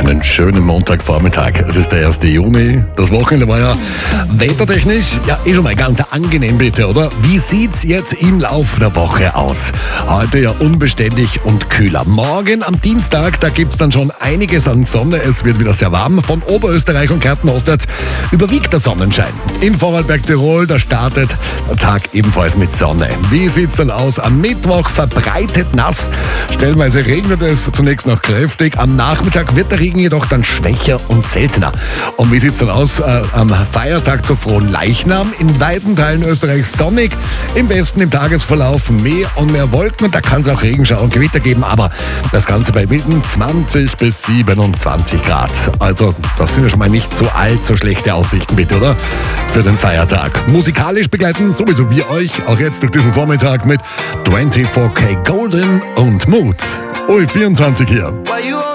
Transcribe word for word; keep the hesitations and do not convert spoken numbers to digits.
Einen schönen Montagvormittag. Es ist der erste Juni. Das Wochenende war ja wettertechnisch ja eh schon mal ganz angenehm, bitte, oder? Wie sieht's jetzt im Laufe der Woche aus? Heute ja unbeständig und kühler. Morgen am Dienstag, da gibt's dann schon einiges an Sonne. Es wird wieder sehr warm. Von Oberösterreich und Kärnten ostwärts überwiegt der Sonnenschein. In Vorarlberg, Tirol, da startet der Tag ebenfalls mit Sonne. Wie sieht's dann aus? Am Mittwoch verbreitet nass. Stellenweise regnet es zunächst noch kräftig. Am Nachmittag wird der Regen jedoch dann schwächer und seltener. Und wie sieht's dann aus äh, am Feiertag zu Fronleichnam? In weiten Teilen Österreichs sonnig, im Westen im Tagesverlauf mehr und mehr Wolken. Und da kann es auch Regenschauer und Gewitter geben, aber das Ganze bei milden zwanzig bis siebenundzwanzig Grad. Also das sind ja schon mal nicht so allzu schlechte Aussichten, bitte, oder? Für den Feiertag. Musikalisch begleiten sowieso wir euch, auch jetzt durch diesen Vormittag mit vierundzwanzig K Golden und Mood. U vierundzwanzig hier.